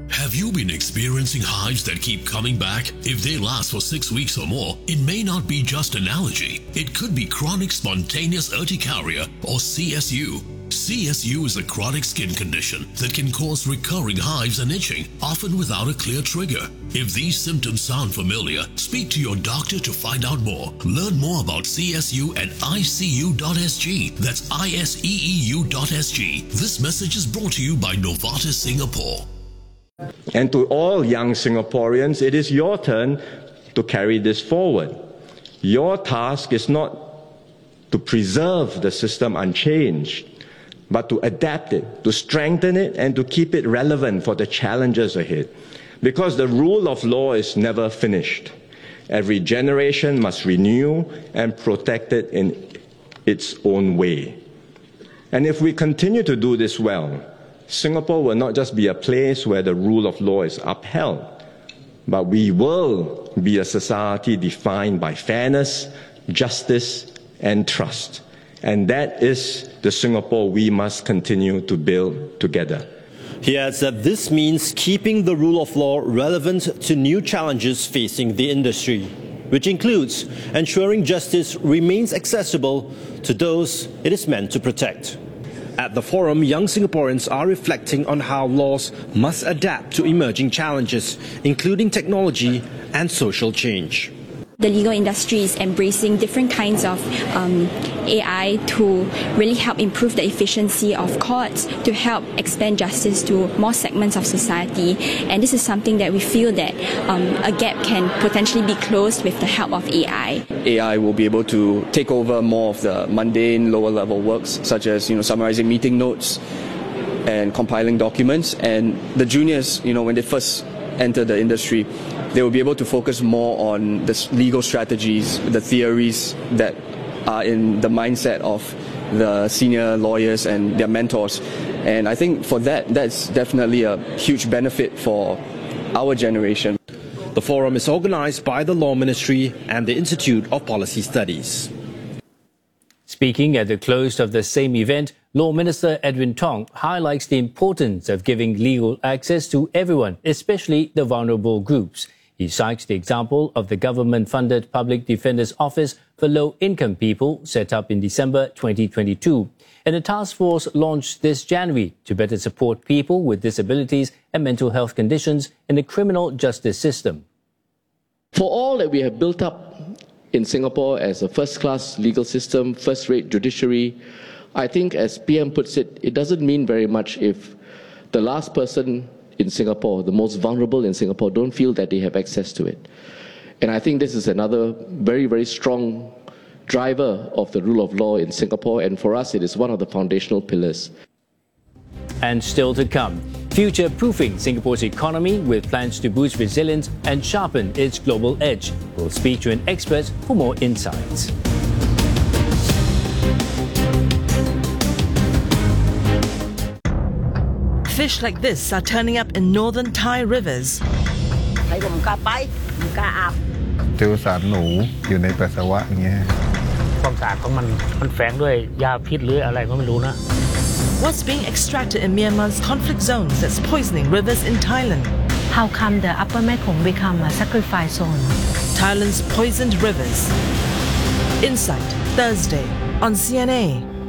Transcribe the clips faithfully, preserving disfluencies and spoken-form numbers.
Have you been experiencing hives that keep coming back? If they last for six weeks or more, it may not be just an allergy. It could be chronic spontaneous urticaria or C S U. C S U is a chronic skin condition that can cause recurring hives and itching, often without a clear trigger. If these symptoms sound familiar, speak to your doctor to find out more. Learn more about C S U at I C U dot S G. That's I S E E U dot S G. This message is brought to you by Novartis Singapore. And to all young Singaporeans, it is your turn to carry this forward. Your task is not to preserve the system unchanged, but to adapt it, to strengthen it, and to keep it relevant for the challenges ahead. Because the rule of law is never finished. Every generation must renew and protect it in its own way. And if we continue to do this well, Singapore will not just be a place where the rule of law is upheld, but we will be a society defined by fairness, justice, and trust. And that is the Singapore we must continue to build together. He adds that this means keeping the rule of law relevant to new challenges facing the industry, which includes ensuring justice remains accessible to those it is meant to protect. At the forum, young Singaporeans are reflecting on how laws must adapt to emerging challenges, including technology and social change. The legal industry is embracing different kinds of um, A I to really help improve the efficiency of courts, to help expand justice to more segments of society. And this is something that we feel that um, a gap can potentially be closed with the help of A I. A I will be able to take over more of the mundane, lower-level works, such as you know, summarizing meeting notes and compiling documents. And the juniors, you know, when they first enter the industry, they will be able to focus more on the legal strategies, the theories that are in the mindset of the senior lawyers and their mentors. And I think for that, that's definitely a huge benefit for our generation. The forum is organized by the Law Ministry and the Institute of Policy Studies. Speaking at the close of the same event, Law Minister Edwin Tong highlights the importance of giving legal access to everyone, especially the vulnerable groups. He cites the example of the government-funded Public Defender's Office for Low-Income People set up in December twenty twenty-two, and a task force launched this January to better support people with disabilities and mental health conditions in the criminal justice system. For all that we have built up in Singapore as a first-class legal system, first-rate judiciary, I think, as P M puts it, it doesn't mean very much if the last person in Singapore, the most vulnerable in Singapore, don't feel that they have access to it. And I think this is another very, very strong driver of the rule of law in Singapore, and for us it is one of the foundational pillars. And still to come, future-proofing Singapore's economy with plans to boost resilience and sharpen its global edge. We'll speak to an expert for more insights. Fish like this are turning up in northern Thai rivers. เจอสารหนูอยู่ในปัสสาวะอย่างเงี้ยความสะอาดของมันมันแฝงด้วยยาพิษหรืออะไรก็ไม่รู้นะ What's being extracted in Myanmar's conflict zones that's poisoning rivers in Thailand? How come the upper Mekong become a sacrifice zone? Thailand's poisoned rivers. Insight, Thursday on C N A.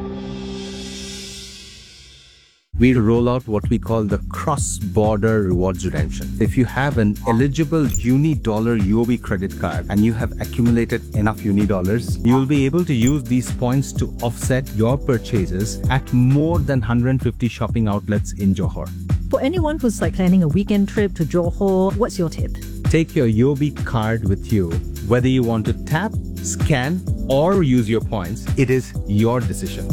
We roll out what we call the cross-border rewards redemption. If you have an eligible Uni-Dollar U O B credit card and you have accumulated enough Uni-Dollars, you will be able to use these points to offset your purchases at more than one hundred fifty shopping outlets in Johor. For anyone who's like planning a weekend trip to Johor, what's your tip? Take your U O B card with you. Whether you want to tap, scan, or use your points, it is your decision.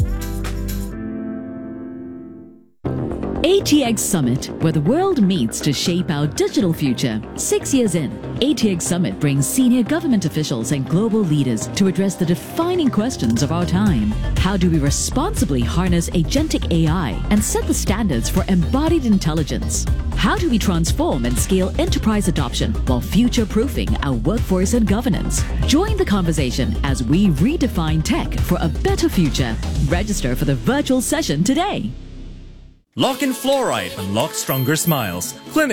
A T X Summit, where the world meets to shape our digital future. Six years in, A T X Summit brings senior government officials and global leaders to address the defining questions of our time. How do we responsibly harness agentic A I and set the standards for embodied intelligence? How do we transform and scale enterprise adoption while future-proofing our workforce and governance? Join the conversation as we redefine tech for a better future. Register for the virtual session today. Lock in Fluoride. Unlock stronger smiles. Clinic